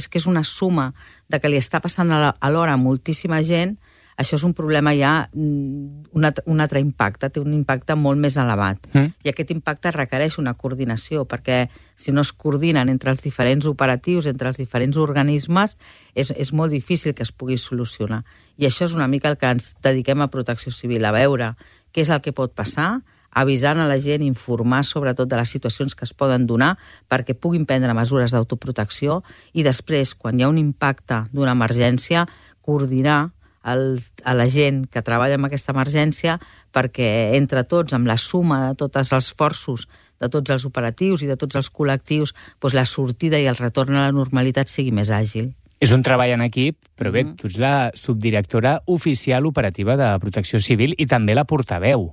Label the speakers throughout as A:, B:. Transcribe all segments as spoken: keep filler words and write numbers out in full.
A: que és una suma de que li està passant alhora a moltíssima gent, això és un problema ja, un altre, un altre impacte, té un impacte molt més elevat. Mm. I aquest impacte requereix una coordinació, perquè si no es coordinen entre els diferents operatius, entre els diferents organismes, és, és molt difícil que es pugui solucionar. I això és una mica el que ens dediquem a Protecció Civil, a veure què és el que pot passar, avisant a la gent, informar sobretot de les situacions que es poden donar perquè puguin prendre mesures d'autoprotecció i després, quan hi ha un impacte d'una emergència, coordinar el, a la gent que treballa en aquesta emergència perquè entre tots, amb la suma de tots els esforços de tots els operatius i de tots els col·lectius, doncs la sortida i el retorn a la normalitat sigui més àgil.
B: És un treball en equip, però bé, tu ets la subdirectora oficial operativa de Protecció Civil i també la portaveu.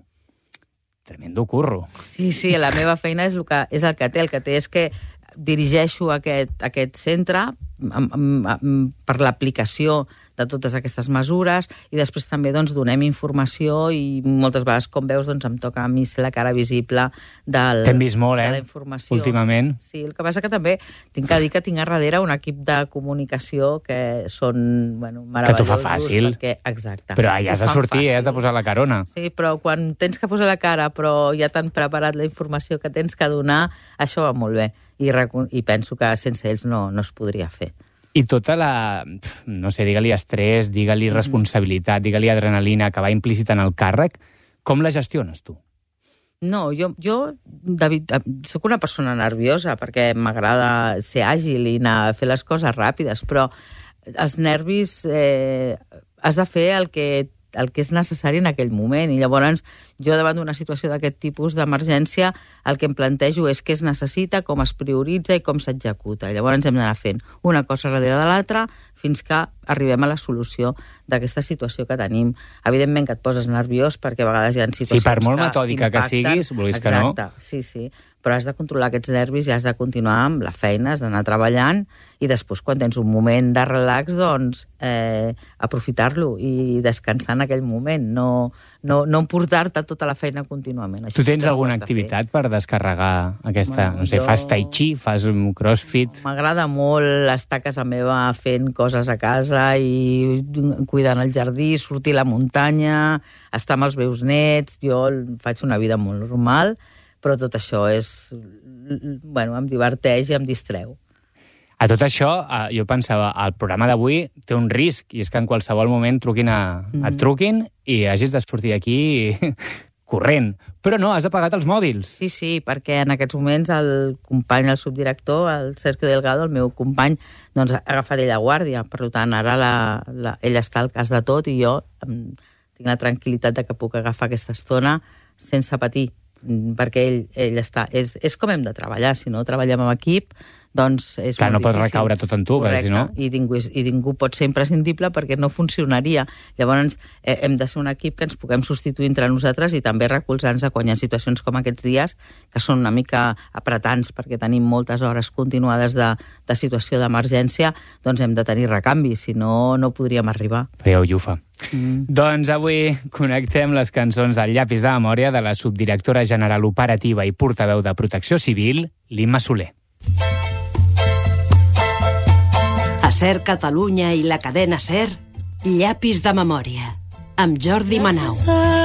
B: Tremendo curro.
A: Sí, sí, la meva feina és el que, és el que té. El que té és que dirigeixo aquest, aquest centre amb, amb, amb, per l'aplicació de totes aquestes mesures i després també doncs, donem informació i moltes vegades, com veus, doncs, em toca a mi ser la cara visible del,
B: T'hem vist molt, eh?
A: de la informació.
B: Últimament.
A: Sí, el que passa que també tinc que dir que tinc a darrere un equip de comunicació que són bueno, meravellosos.
B: Que t'ho fa fàcil.
A: Perquè, exacte.
B: Però ja has de sortir, eh? Has de posar la carona.
A: Sí, però quan tens que posar la cara però ja t'han preparat la informació que tens que donar, això va molt bé. I, i penso que sense ells no, no es podria fer.
B: I tota la, no sé, digue-li estrès, digue-li responsabilitat, digue-li adrenalina que va implícita en el càrrec, com la gestiones tu?
A: No, jo, jo David, soc una persona nerviosa perquè m'agrada ser àgil i anar a fer les coses ràpides, però els nervis eh, has de fer el que el que és necessari en aquell moment. I llavors, jo davant d'una situació d'aquest tipus d'emergència, el que em plantejo és què es necessita, com es prioritza i com s'executa. Llavors hem d'anar fent una cosa darrere de l'altra fins que arribem a la solució d'aquesta situació que tenim. Evidentment que et poses nerviós perquè a vegades hi ha situacions que
B: sí, per molt metòdica que siguis, vulguis que no.
A: Exacte, sí, sí. Però has de controlar aquests nervis i has de continuar amb la feina, has d'anar treballant i després, quan tens un moment de relax, doncs eh, aprofitar-lo i descansar en aquell moment, no, no, no emportar-te tota la feina contínuament.
B: Això tu tens sí alguna activitat per descarregar aquesta, bueno, no sé, jo... fas tai chi, fas un crossfit?
A: M'agrada molt estar a casa meva fent coses a casa i cuidant el jardí, sortir a la muntanya, estar amb els meus nets, jo faig una vida molt normal, però tot això és, bueno, em diverteix i em distreu.
B: A tot això, jo pensava, el programa d'avui té un risc, i és que en qualsevol moment truquin a, mm. et truquin i hagis de sortir d'aquí corrent. Però no, has apagat els mòbils.
A: Sí, sí, perquè en aquests moments el company, el subdirector, el Sergio Delgado, el meu company, doncs ha agafat ell a guàrdia. Per tant, ara la, la, ell està al cas de tot i jo em, tinc la tranquil·litat de que puc agafar aquesta estona sense patir, perquè ell, ell està... És, és com hem de treballar, si no treballem en equip, doncs és
B: Clar,
A: molt
B: no pot
A: difícil.
B: recaure tot en tu, perquè si no...
A: I ningú, I ningú pot ser imprescindible perquè no funcionaria. Llavors eh, hem de ser un equip que ens puguem substituir entre nosaltres i també recolzar-nos quan hi ha situacions com aquests dies, que són una mica apretants perquè tenim moltes hores continuades de, de situació d'emergència, doncs hem de tenir recanvi, si no, no podríem arribar.
B: Fèieu llufa.
A: Mm.
B: Doncs avui connectem les cançons del Llapis de Memòria de la subdirectora general operativa i portaveu de Protecció Civil, l'Imma Soler.
C: A SER Catalunya i la cadena SER, Llapis de Memòria, amb Jordi Manau.